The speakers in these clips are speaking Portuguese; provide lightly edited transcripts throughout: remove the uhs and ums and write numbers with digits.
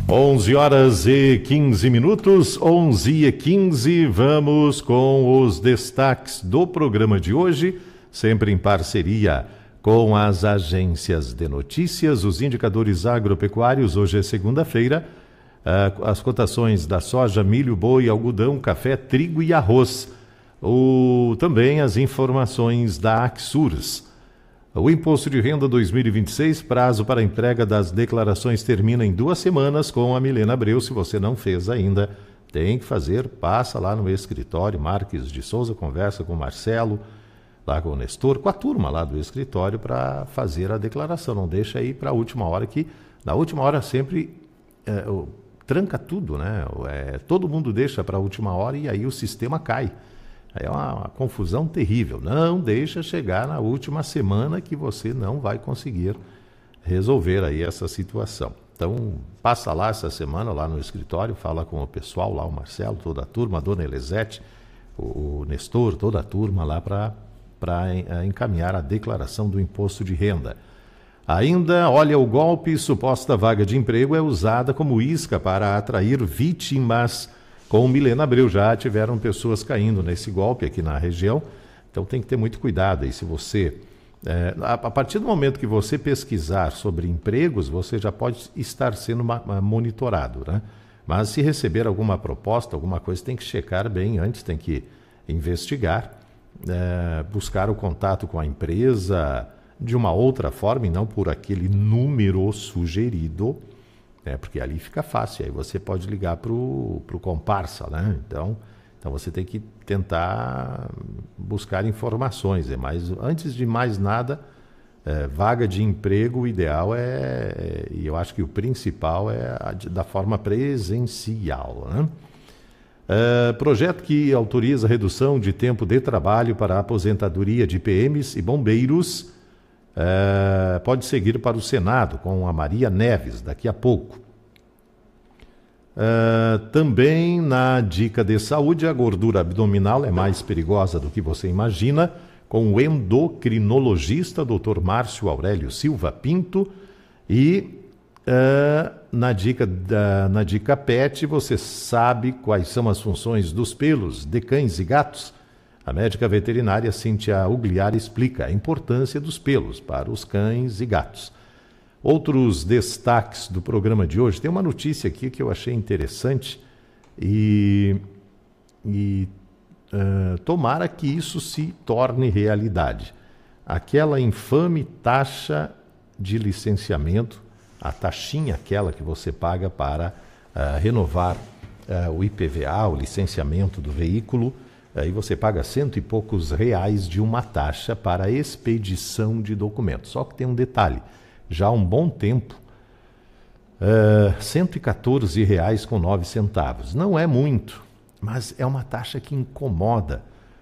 11h15, 11h15, vamos com os destaques do programa de hoje, sempre em parceria com as agências de notícias, os indicadores agropecuários. Hoje é segunda-feira, as cotações da soja, milho, boi, algodão, café, trigo e arroz. Também as informações da Axurs. O Imposto de Renda 2026, prazo para entrega das declarações termina em 2 semanas com a Milena Abreu. Se você não fez ainda, tem que fazer, passa lá no escritório Marques de Souza, conversa com o Marcelo, lá com o Nestor, com a turma lá do escritório para fazer a declaração. Não deixa aí para a última hora, que na última hora sempre tranca tudo, né? Todo mundo deixa para a última hora e aí o sistema cai. É uma confusão terrível. Não deixa chegar na última semana que você não vai conseguir resolver aí essa situação. Então, passa lá essa semana, lá no escritório, fala com o pessoal, lá o Marcelo, toda a turma, a dona Elisete, o Nestor, toda a turma lá para encaminhar a declaração do imposto de renda. Ainda, olha o golpe, suposta vaga de emprego é usada como isca para atrair vítimas. Com Milena Abreu já tiveram pessoas caindo nesse golpe aqui na região, então tem que ter muito cuidado. E se você, a partir do momento que você pesquisar sobre empregos, você já pode estar sendo monitorado, né? Mas se receber alguma proposta, alguma coisa, tem que checar bem antes, tem que investigar, buscar o contato com a empresa de uma outra forma e não por aquele número sugerido, porque ali fica fácil, aí você pode ligar para o comparsa, né? Então você tem que tentar buscar informações. Mas antes de mais nada, vaga de emprego, o ideal e eu acho que o principal é da forma presencial, né? Projeto que autoriza a redução de tempo de trabalho para a aposentadoria de PMs e bombeiros pode seguir para o Senado com a Maria Neves daqui a pouco. Também na dica de saúde, a gordura abdominal é mais perigosa do que você imagina, com o endocrinologista Dr. Márcio Aurélio Silva Pinto. E na dica PET, você sabe quais são as funções dos pelos de cães e gatos? A médica veterinária Cíntia Ugliar explica a importância dos pelos para os cães e gatos. Outros destaques do programa de hoje, tem uma notícia aqui que eu achei interessante e tomara que isso se torne realidade. Aquela infame taxa de licenciamento, a taxinha aquela que você paga para renovar o IPVA, o licenciamento do veículo, aí você paga R$100 e poucos de uma taxa para expedição de documentos. Só que tem um detalhe, já há um bom tempo, R$114,09. Não é muito, mas é uma taxa que incomoda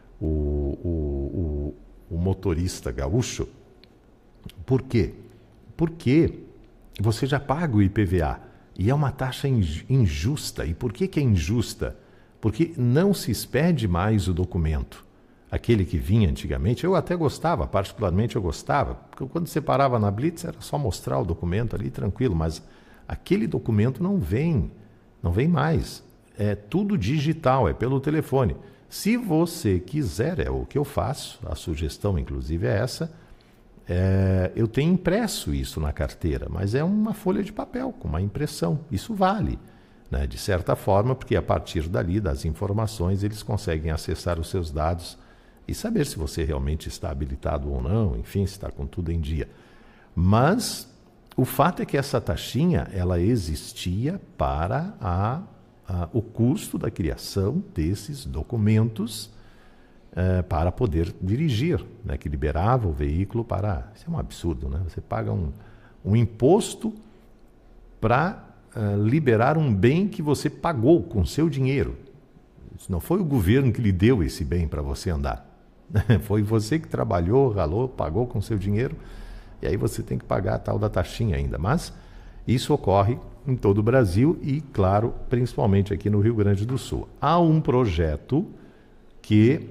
o motorista gaúcho. Por quê? Porque você já paga o IPVA e é uma taxa injusta. E por que é injusta? Porque não se expede mais o documento. Aquele que vinha antigamente, eu até gostava, particularmente eu gostava, porque quando você parava na Blitz era só mostrar o documento ali, tranquilo, mas aquele documento não vem mais. É tudo digital, é pelo telefone. Se você quiser, é o que eu faço, a sugestão inclusive é essa, eu tenho impresso isso na carteira, mas é uma folha de papel com uma impressão, isso vale, né, de certa forma, porque a partir dali, das informações, eles conseguem acessar os seus dados e saber se você realmente está habilitado ou não, enfim, se está com tudo em dia. Mas o fato é que essa taxinha, ela existia para o custo da criação desses documentos para poder dirigir, né, que liberava o veículo para... Isso é um absurdo, né? Você paga um imposto para liberar um bem que você pagou com seu dinheiro. Isso não foi o governo que lhe deu esse bem para você andar. Foi você que trabalhou, ralou, pagou com seu dinheiro, e aí você tem que pagar a tal da taxinha ainda. Mas isso ocorre em todo o Brasil e, claro, principalmente aqui no Rio Grande do Sul. Há um projeto que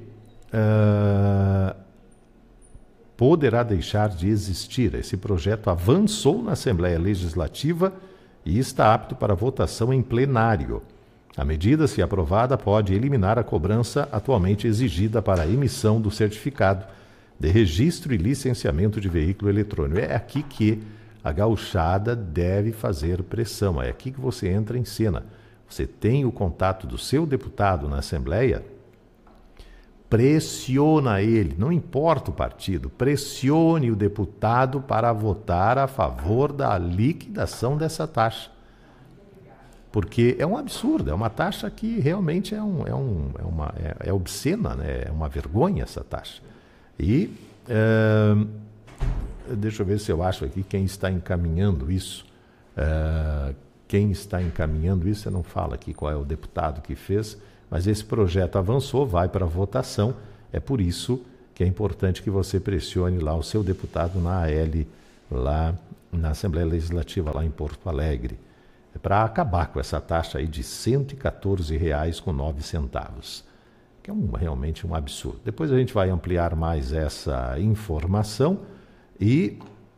poderá deixar de existir. Esse projeto avançou na Assembleia Legislativa e está apto para votação em plenário. A medida, se aprovada, pode eliminar a cobrança atualmente exigida para a emissão do certificado de registro e licenciamento de veículo eletrônico. É aqui que a gauchada deve fazer pressão, é aqui que você entra em cena. Você tem o contato do seu deputado na Assembleia, pressiona ele, não importa o partido, pressione o deputado para votar a favor da liquidação dessa taxa. Porque é um absurdo, é uma taxa que realmente é obscena, né? É uma vergonha essa taxa. E deixa eu ver se eu acho aqui quem está encaminhando isso. Quem está encaminhando isso, você não fala aqui qual é o deputado que fez, mas esse projeto avançou, vai para votação. É por isso que é importante que você pressione lá o seu deputado na AL, lá na Assembleia Legislativa, lá em Porto Alegre, para acabar com essa taxa aí de R$ 114,09, que é realmente um absurdo. Depois a gente vai ampliar mais essa informação e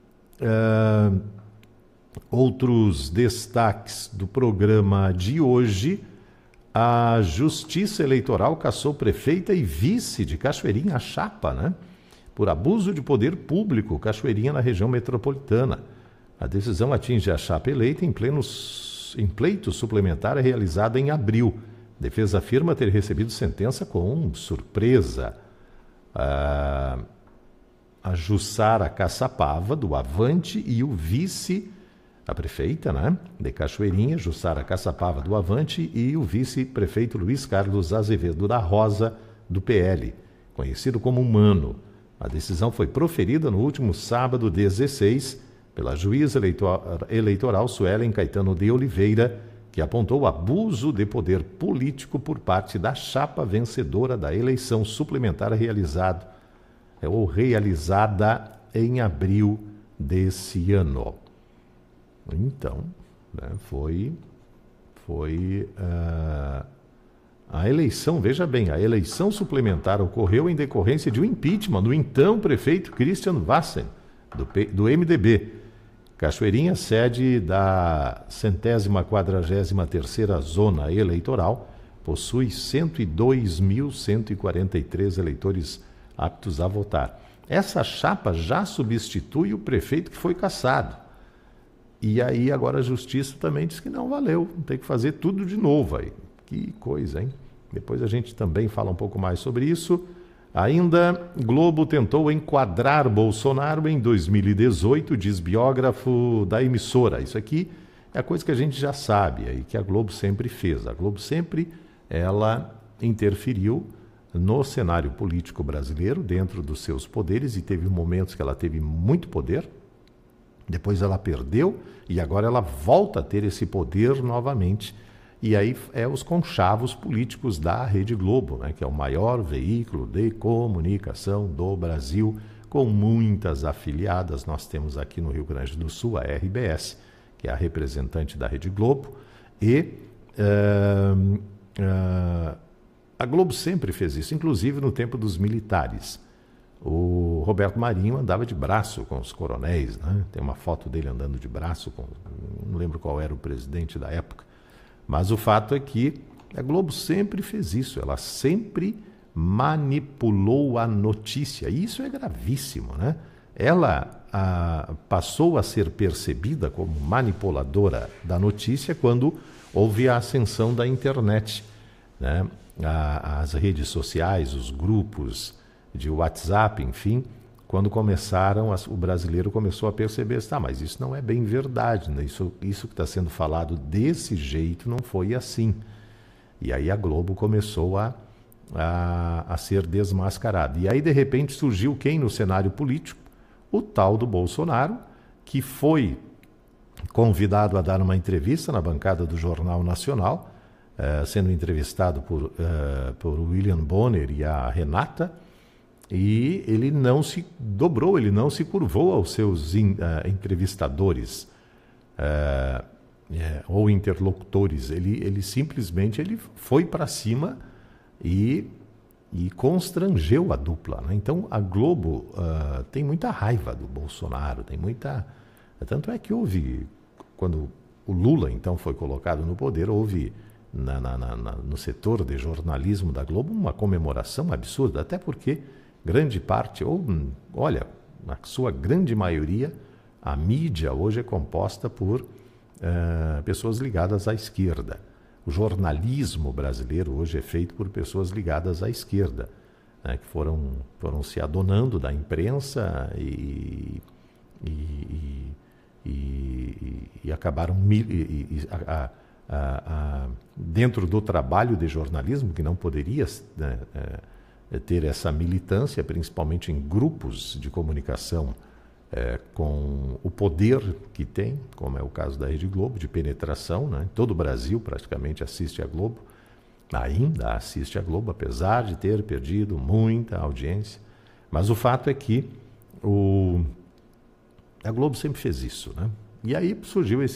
outros destaques do programa de hoje. A Justiça Eleitoral cassou prefeita e vice de Cachoeirinha, a chapa, né? Por abuso de poder público, Cachoeirinha na região metropolitana. A decisão atinge a chapa eleita em pleito suplementar realizado em abril. Defesa afirma ter recebido sentença com surpresa. A Jussara Caçapava, do Avante, e o vice, a prefeita, né, de Cachoeirinha, Jussara Caçapava, do Avante, e o vice-prefeito Luiz Carlos Azevedo da Rosa, do PL, conhecido como Mano. A decisão foi proferida no último sábado 16 pela juíza eleitoral Suelen Caetano de Oliveira, que apontou abuso de poder político por parte da chapa vencedora da eleição suplementar realizada em abril desse ano. Então, né, foi a eleição, veja bem, a eleição suplementar ocorreu em decorrência de um impeachment do então prefeito Christian Vassen, do MDB. Cachoeirinha, sede da 143ª Zona Eleitoral, possui 102.143 eleitores aptos a votar. Essa chapa já substitui o prefeito que foi cassado. E aí agora a Justiça também diz que não valeu, tem que fazer tudo de novo aí. Que coisa, hein? Depois a gente também fala um pouco mais sobre isso. Ainda, Globo tentou enquadrar Bolsonaro em 2018, diz biógrafo da emissora. Isso aqui é a coisa que a gente já sabe, aí, que a Globo sempre fez. A Globo sempre ela interferiu no cenário político brasileiro, dentro dos seus poderes, e teve momentos que ela teve muito poder. Depois ela perdeu e agora ela volta a ter esse poder novamente. E aí é os conchavos políticos da Rede Globo, né, que é o maior veículo de comunicação do Brasil, com muitas afiliadas. Nós temos aqui no Rio Grande do Sul a RBS, que é a representante da Rede Globo, e a Globo sempre fez isso, inclusive no tempo dos militares. O Roberto Marinho andava de braço com os coronéis, né? Tem uma foto dele andando de braço com... Não lembro qual era o presidente da época. Mas o fato é que a Globo sempre fez isso. Ela sempre manipulou a notícia. E isso é gravíssimo, né? Ela passou a ser percebida como manipuladora da notícia quando houve a ascensão da internet, né? As redes sociais, os grupos de WhatsApp, enfim, quando começaram, o brasileiro começou a perceber, mas isso não é bem verdade, né? Isso que está sendo falado desse jeito não foi assim. E aí a Globo começou a ser desmascarada. E aí, de repente, surgiu quem no cenário político? O tal do Bolsonaro, que foi convidado a dar uma entrevista na bancada do Jornal Nacional, sendo entrevistado por William Bonner e a Renata, e ele não se dobrou, ele não se curvou aos seus entrevistadores ou interlocutores. Ele simplesmente foi para cima e constrangeu a dupla, né? Então a Globo tem muita raiva do Bolsonaro, tem muita... Tanto é que houve, quando o Lula, então, foi colocado no poder, houve no setor de jornalismo da Globo uma comemoração absurda, até porque grande parte, olha, na sua grande maioria, a mídia hoje é composta por pessoas ligadas à esquerda. O jornalismo brasileiro hoje é feito por pessoas ligadas à esquerda, né, que foram se adonando da imprensa e acabaram dentro do trabalho de jornalismo, que não poderia, né, ter essa militância, principalmente em grupos de comunicação com o poder que tem, como é o caso da Rede Globo, de penetração, né? Todo o Brasil praticamente assiste a Globo, ainda assiste a Globo, apesar de ter perdido muita audiência. Mas o fato é que a Globo sempre fez isso, né? E aí surgiu esse